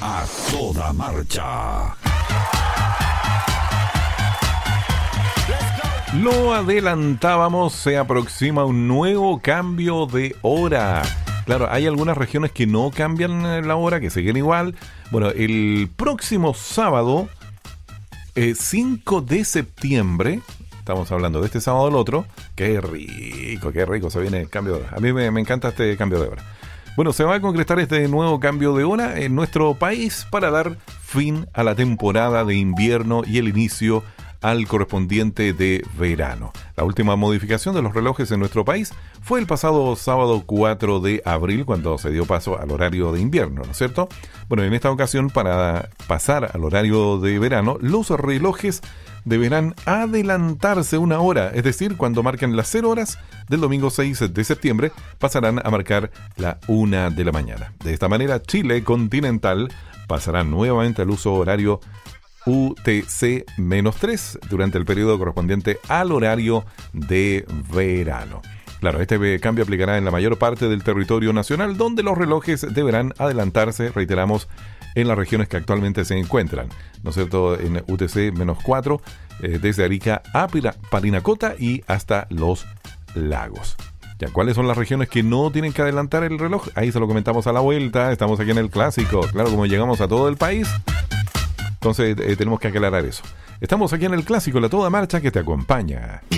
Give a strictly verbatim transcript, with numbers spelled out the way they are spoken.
A toda marcha. Lo adelantábamos, se aproxima un nuevo cambio de hora. Claro, hay algunas regiones que no cambian la hora, que siguen igual. Bueno, el próximo sábado, eh, cinco de septiembre, estamos hablando de este sábado al otro. Qué rico, qué rico se viene el cambio de hora. A mí me, me encanta este cambio de hora. Bueno, se va a concretar este nuevo cambio de hora en nuestro país para dar fin a la temporada de invierno y el inicio al correspondiente de verano. La última modificación de los relojes en nuestro país fue el pasado sábado cuatro de abril, cuando se dio paso al horario de invierno, ¿no es cierto? Bueno, en esta ocasión, para pasar al horario de verano, los relojes deberán adelantarse una hora, es decir, cuando marquen las cero horas del domingo seis de septiembre, pasarán a marcar la una de la mañana. De esta manera, Chile continental pasará nuevamente al uso horario U T C tres durante el periodo correspondiente al horario de verano. Claro, este cambio aplicará en la mayor parte del territorio nacional, donde los relojes deberán adelantarse, reiteramos, en las regiones que actualmente se encuentran, ¿no es cierto?, en U T C cuatro, eh, desde Arica a Parinacota y hasta Los Lagos. Ya, ¿cuáles son las regiones que no tienen que adelantar el reloj? Ahí se lo comentamos a la vuelta, estamos aquí en el Clásico. Claro, como llegamos a todo el país, entonces eh, tenemos que aclarar eso. Estamos aquí en el Clásico, la toda marcha que te acompaña.